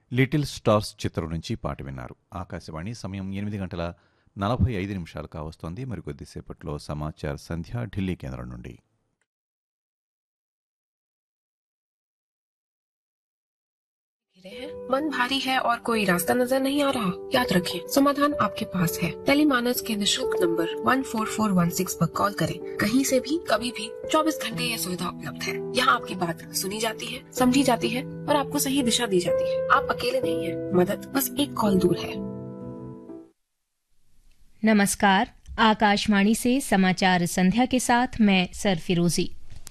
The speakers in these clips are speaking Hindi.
లిటిల్ స్టార్స్ చిత్రం నుంచి పాట విన్నారు. ఆకాశవాణి సమయం 8:45 కావస్తోంది. మరికొద్దిసేపట్లో సమాచార సంధ్య ఢిల్లీ కేంద్రం నుండి. मन भारी है और कोई रास्ता नजर नहीं आ रहा? याद रखें, समाधान आपके पास है। टेलीमानस के निःशुल्क नंबर 14416 पर कॉल करें। कहीं से भी कभी भी 24 घंटे यह सुविधा उपलब्ध है। यहाँ आपकी बात सुनी जाती है, समझी जाती है और आपको सही दिशा दी जाती है। आप अकेले नहीं हैं, मदद बस एक कॉल दूर है। नमस्कार, आकाशवाणी से समाचार संध्या के साथ मैं सरफिरोजी।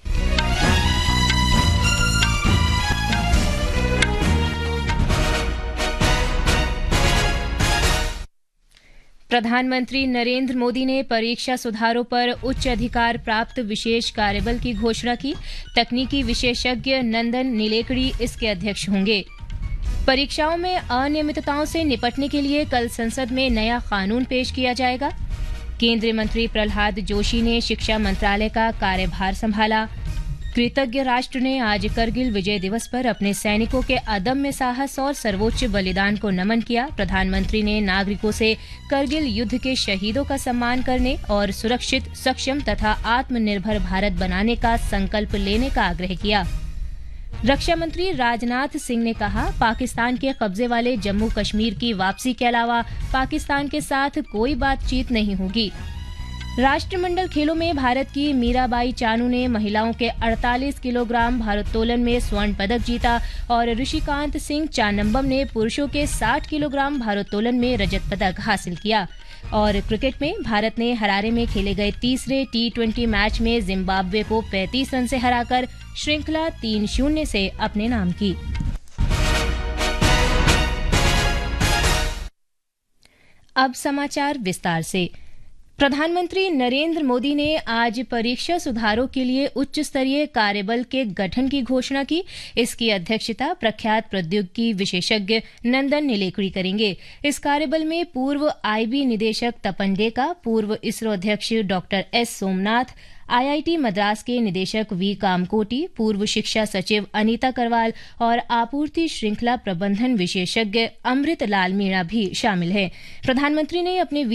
प्रधानमंत्री नरेंद्र मोदी ने परीक्षा सुधारों पर उच्च अधिकार प्राप्त विशेष कार्यबल की घोषणा की। तकनीकी विशेषज्ञ नंदन नीलेकणी इसके अध्यक्ष होंगे। परीक्षाओं में अनियमितताओं से निपटने के लिए कल संसद में नया कानून पेश किया जाएगा। केंद्रीय मंत्री प्रहलाद जोशी ने शिक्षा मंत्रालय का कार्यभार संभाला। कृतज्ञ राष्ट्र ने आज करगिल विजय दिवस पर अपने सैनिकों के अदम्य साहस और सर्वोच्च बलिदान को नमन किया। प्रधानमंत्री ने नागरिकों से करगिल युद्ध के शहीदों का सम्मान करने और सुरक्षित, सक्षम तथा आत्मनिर्भर भारत बनाने का संकल्प लेने का आग्रह किया। रक्षा मंत्री राजनाथ सिंह ने कहा, पाकिस्तान के कब्जे वाले जम्मू कश्मीर की वापसी के अलावा पाकिस्तान के साथ कोई बातचीत नहीं होगी। राष्ट्रमंडल खेलों में भारत की मीराबाई चानू ने महिलाओं के 48 किलोग्राम भारोत्तोलन में स्वर्ण पदक जीता और ऋषिकांत सिंह चानंबम ने पुरुषों के 60 किलोग्राम भारोत्तोलन में रजत पदक हासिल किया। और क्रिकेट में भारत ने हरारे में खेले गए तीसरे T20 मैच में जिम्बाब्वे को 35 रन से हराकर श्रृंखला 3-0 से अपने नाम की। अब समाचार विस्तार से। प्रधानमंत्री नरेंद्र मोदी ने आज परीक्षा सुधारों के लिए उच्च स्तरीय कार्यबल के गठन की घोषणा की। इसकी अध्यक्षता प्रख्यात प्रौद्योगिकी विशेषज्ञ नंदन नीलेकणी करेंगे। इस कार्यबल में पूर्व आईबी निदेशक तपन डेका, पूर्व इसरो अध्यक्ष doctor S Somnath, IIT Madras के निदेशक वी कामकोटी, पूर्व शिक्षा सचिव अनीता करवाल और आपूर्ति श्रृंखला प्रबंधन विशेषज्ञ अमृत लाल मीणा भी शामिल हैं। प्रधानमंत्री ने अपने